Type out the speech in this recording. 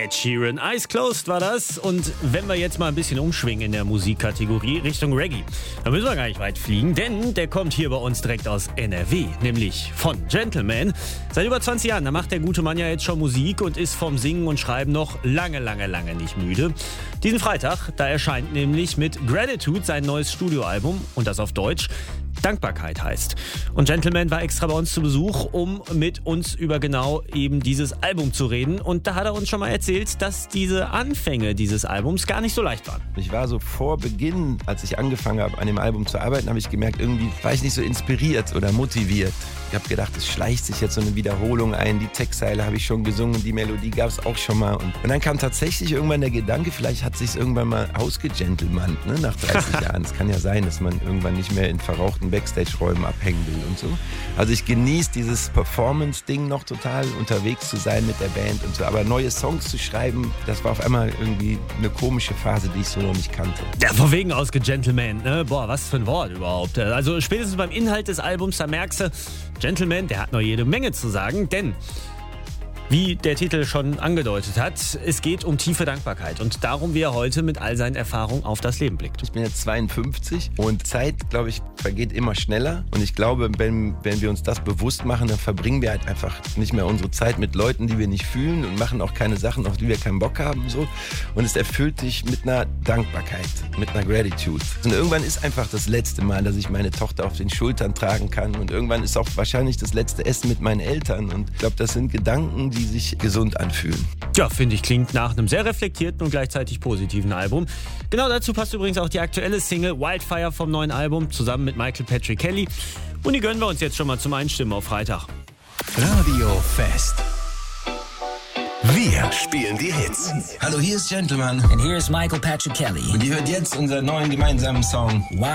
Ed Sheeran, Eyes Closed war das. Und wenn wir jetzt mal ein bisschen umschwingen in der Musikkategorie Richtung Reggae, dann müssen wir gar nicht weit fliegen, denn der kommt hier bei uns direkt aus NRW, nämlich von Gentleman. Seit über 20 Jahren, da macht der gute Mann ja jetzt schon Musik und ist vom Singen und Schreiben noch lange nicht müde. Diesen Freitag, da erscheint nämlich mit Gratitude sein neues Studioalbum und das auf Deutsch. Dankbarkeit heißt. Und Gentleman war extra bei uns zu Besuch, um mit uns über genau eben dieses Album zu reden. Und da hat er uns schon mal erzählt, dass diese Anfänge dieses Albums gar nicht so leicht waren. Ich war so vor Beginn, als ich angefangen habe, an dem Album zu arbeiten, habe ich gemerkt, irgendwie war ich nicht so inspiriert oder motiviert. Ich habe gedacht, es schleicht sich jetzt so eine Wiederholung ein. Die Textzeile habe ich schon gesungen, die Melodie gab es auch schon mal. Und dann kam tatsächlich irgendwann der Gedanke, vielleicht hat es sich irgendwann mal ausgegentlemannt, ne, nach 30 Jahren. Es kann ja sein, dass man irgendwann nicht mehr in verrauchten Backstage-Räumen abhängen will und so. Also ich genieße dieses Performance-Ding noch total, unterwegs zu sein mit der Band und so. Aber neue Songs zu schreiben, das war auf einmal irgendwie eine komische Phase, die ich so noch nicht kannte. Ja, von wegen ausgegentleman, ne? Boah, was für ein Wort überhaupt. Also spätestens beim Inhalt des Albums, da merkst du, Gentleman, der hat noch jede Menge zu sagen, denn wie der Titel schon angedeutet hat, es geht um tiefe Dankbarkeit und darum, wie er heute mit all seinen Erfahrungen auf das Leben blickt. Ich bin jetzt 52 und Zeit, glaube ich, vergeht immer schneller. Und ich glaube, wenn wir uns das bewusst machen, dann verbringen wir halt einfach nicht mehr unsere Zeit mit Leuten, die wir nicht fühlen und machen auch keine Sachen, auf die wir keinen Bock haben. So. Und es erfüllt dich mit einer Dankbarkeit, mit einer Gratitude. Und irgendwann ist einfach das letzte Mal, dass ich meine Tochter auf den Schultern tragen kann. Und irgendwann ist auch wahrscheinlich das letzte Essen mit meinen Eltern. Und ich glaube, das sind Gedanken, die sich gesund anfühlen. Ja, finde ich, klingt nach einem sehr reflektierten und gleichzeitig positiven Album. Genau dazu passt übrigens auch die aktuelle Single Wildfire vom neuen Album zusammen mit Michael Patrick Kelly. Und die gönnen wir uns jetzt schon mal zum Einstimmen auf Freitag. Radio Fest. Wir spielen die Hits. Hallo, hier ist Gentleman. And here's Michael Patrick Kelly. Und ihr hört jetzt unseren neuen gemeinsamen Song.